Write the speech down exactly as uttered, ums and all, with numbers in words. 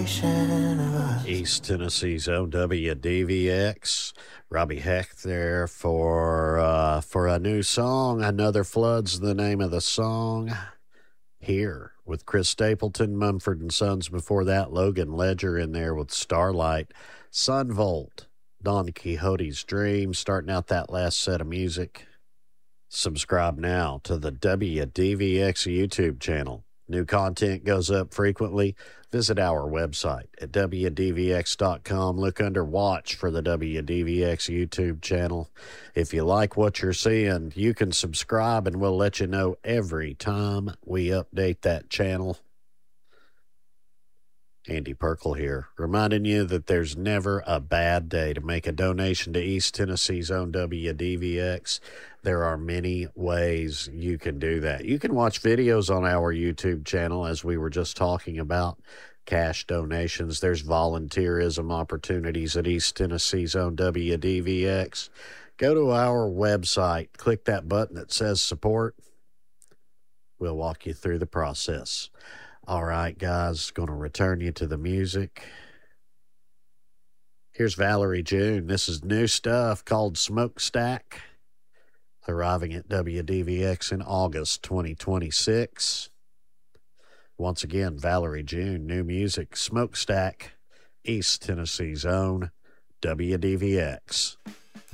nation of us. East Tennessee's own W D V X. Robbie Heck there for uh, for a new song. Another Flood's the name of the song. Here with Chris Stapleton, Mumford and Sons. Before that, Logan Ledger in there with Starlight. Sunvolt, Don Quixote's Dream. Starting out that last set of music. Subscribe now to the W D V X YouTube channel. New content goes up frequently. Visit our website at W D V X dot com. Look under Watch for the W D V X YouTube channel. If you like what you're seeing, you can subscribe and we'll let you know every time we update that channel. Andy Perkle here, reminding you that there's never a bad day to make a donation to East Tennessee's own W D V X. There are many ways you can do that. You can watch videos on our YouTube channel, as we were just talking about, cash donations. There's volunteerism opportunities at East Tennessee's own W D V X. Go to our website, click that button that says support. We'll walk you through the process. All right, guys, going to return you to the music. Here's Valerie June. This is new stuff called Smokestack, arriving at W D V X in August twenty twenty-six. Once again, Valerie June, new music, Smokestack, East Tennessee's own W D V X.